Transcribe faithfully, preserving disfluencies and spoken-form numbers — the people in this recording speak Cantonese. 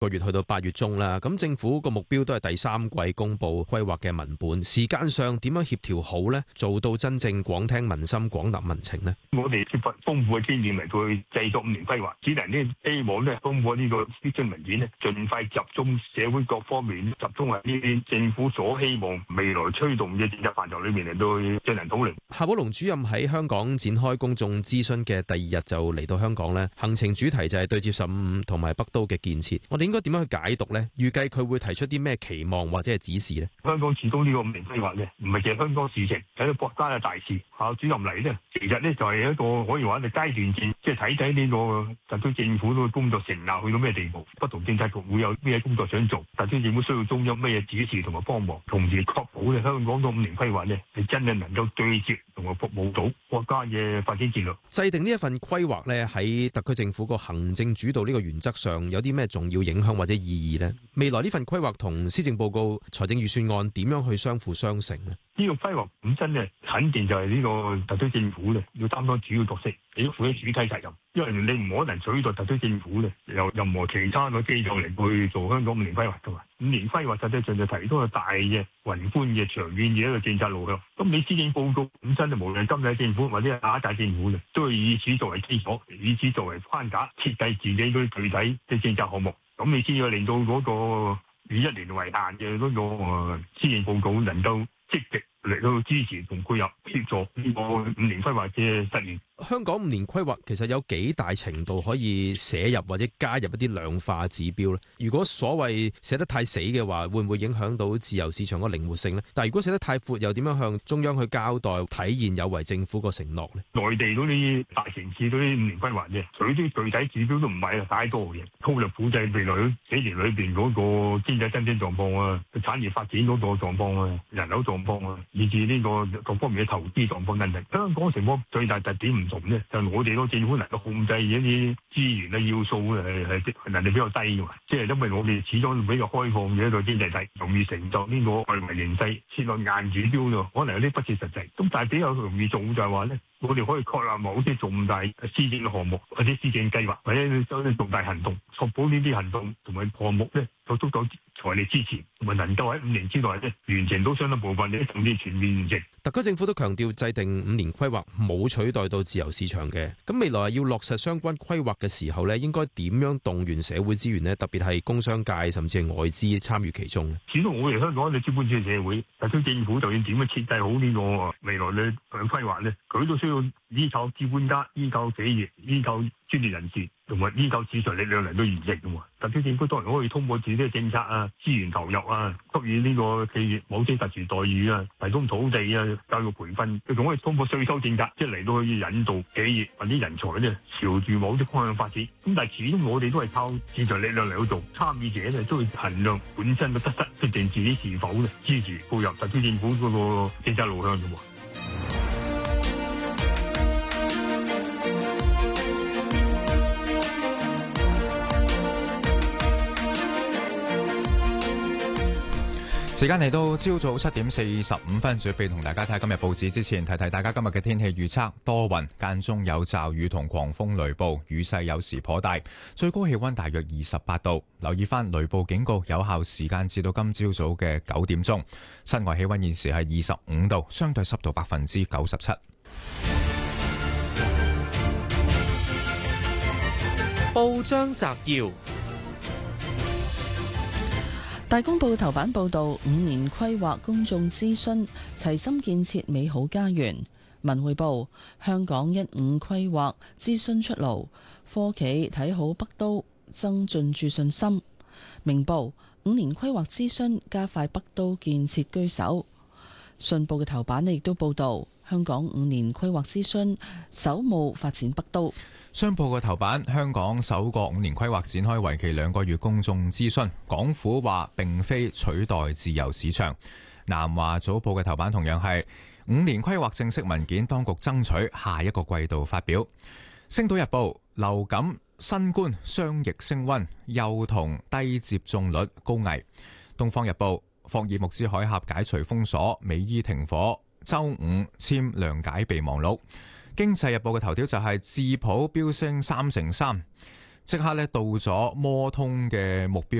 個月去到八月中啦，咁政府個目標都係第三季公布規劃嘅文本，時間上點樣協調好呢？做到真正廣聽民心、廣納民情呢？ 我哋缺乏豐富嘅經驗嚟到去製作五年規劃，只能呢希望呢通過呢個諮詢文件呢，盡快集中社會各方面，集中喺呢啲政府所希望未來推動嘅政策範疇裏面嚟到去進行討論。 夏寶龍主任喺香港展開公眾諮詢嘅第二日就嚟到香港呢，行程主題就係對接十五同埋北都嘅建設。我哋應該點樣去解讀呢？預計佢會提出啲咩期望或者係指示呢？ 香港始終呢個五年規劃呢，唔係淨係香港事情，係一個國家嘅大事。夏主任嚟呢，其實呢就係一個可以話係階段性，即係睇睇呢個特區政府嘅工作成效去到咩地步，不同政策局會有咩工作想做，特區政府需要中央咩指示同埋幫忙，同時確保咧香港嘅五年規劃呢係真係能夠對接同埋服務到國家嘅發展戰略。 制定呢一份規劃呢，喺特區政府個行政主導呢個原則上有啲咩重要影響或者意義呢？未來呢份規劃同施政報告、財政預算案點樣去相輔相成呢？ 呢個規劃本身咧，肯定就係呢個特區政府咧要擔當主要角色，你要負起主體責任。因為你唔可能取代特區政府咧，由任何其他嘅機構嚟去做香港五年規劃噶嘛。五年規劃實際上就提出個大嘅宏觀嘅長遠嘅一個政策路向。咁你施政報告本身就無論今屆政府或者下一屆政府咧，都係以此作為基礎，以此作為框架，設計自己嗰啲具體嘅政策項目。咁你先要令到嗰個以一年為限嘅嗰個誒施政報告能夠積極嚟到支持同配合協助呢個五年規劃嘅實現。 香港五年規劃其實有幾大程度可以寫入或者加入一啲量化指標呢？如果所謂寫得太死嘅話，會唔會影響到自由市場個靈活性呢？但係如果寫得太闊，又點樣向中央去交代體現有為政府個承諾呢？ 內地嗰啲大城市嗰啲五年規劃嘅，佢啲具體指標都唔係太多嘅，粗略估計未來幾年裏邊嗰個經濟增長狀況啊、產業發展嗰個狀況啊、人口狀況啊，以至呢個各方面嘅投資狀況等等。香港情況最大特點唔同咧，就係我哋個政府能夠控制一啲資源嘅要素係係能力比較低嘅嘛，即係因為我哋始終比較開放嘅一個經濟體，容易承受呢個外圍形勢，設落硬指標咯，可能有啲不切實際。咁但係比較容易做就係話咧，我哋可以確立某啲重大施政嘅項目或者施政計劃或者啲重大行動，確保呢啲行動同埋項目咧有足夠財力支持，同埋能夠喺五年之內咧完成到相當部分嘅甚至全面完成。 特區政府都強調制定五年規劃冇取代到自由市場嘅，咁未來要落實相關規劃嘅時候咧，應該點樣動員社會資源呢？特別係工商界甚至係外資參與其中。 始終我哋香港嘅資本主義社會，特區政府就算點樣設計好呢個未來嘅規劃咧，佢都需要依靠資本家、依靠企業、依靠專業人士同埋依靠市場力量嚟到完成嘅喎。特區政府當然可以通過自己嘅政策啊、資源投入啊，給予呢個企業某些特殊待遇啊，提供土地啊、教育培訓，佢仲可以通過稅收政策，即係嚟到去引導企業或者人才咧朝住某啲方向發展。咁但係始終我哋都係靠市場力量嚟到做，參與者咧都會衡量本身嘅得失，決定自己是否咧支持配合特區政府嗰個政策路向嘅喎。 時間嚟到朝早七點四十五分，準備同大家睇今日報紙之前，提提大家今日嘅天氣預測：多雲，間中有驟雨同狂風雷暴，雨勢有時頗大，最高氣溫大約二十八度。留意翻雷暴警告有效時間至到今朝早嘅九點鐘。室外氣溫現時係二十五度，相對濕度百分之九十七。 報章摘要。 大公報頭版報導，五年規劃公眾諮詢，齊心建設美好家園。文匯報，香港一五規劃諮詢出爐，科企睇好北都，增進駐信心。明報，五年規劃諮詢加快北都建設居首。信報嘅頭版亦都報導，香港五年規劃諮詢首務發展北都。 商報嘅頭版，香港首個五年規劃展開為期兩個月公眾諮詢，港府話並非取代自由市場。南華早報嘅頭版同樣係五年規劃正式文件，當局爭取下一個季度發表。星島日報，流感、新冠雙疫升溫，幼童低接種率高危。東方日報，霍爾木茲海峽解除封鎖，美伊停火，周五簽諒解備忘錄。經濟日報嘅頭條就係智普飆升三成三， 即刻咧到咗摩通嘅目標